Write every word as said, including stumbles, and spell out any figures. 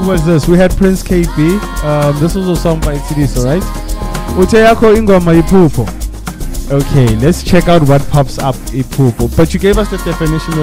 Who was this? We had Prince K B. Um, this was a song by Tidiso, right? Uteyako ingoma iphupho. Okay, let's check out what pops up iphupho. But you gave us the definition